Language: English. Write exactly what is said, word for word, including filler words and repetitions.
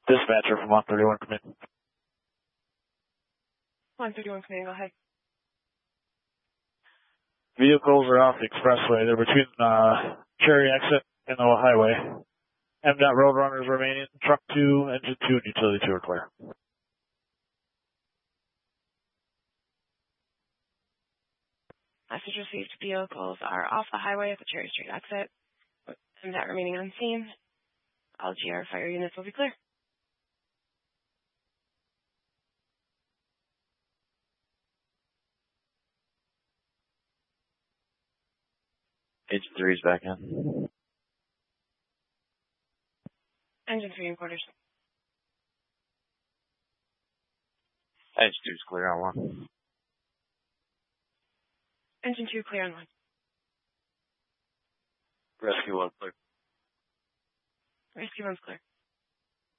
Dispatcher from one thirty-one, come in. one thirty-one, come in, go ahead. Vehicles are off the expressway. They're between uh, Cherry exit and the highway. M DOT Roadrunners remaining. Truck two, engine two, and utility two are clear. Message received. Vehicles are off the highway at the Cherry Street exit. M DOT remaining on scene. All G R fire units will be clear. Engine three is back in. Engine three in quarters. Engine two is clear on one. Engine two clear on one. Rescue one clear. Rescue one's clear.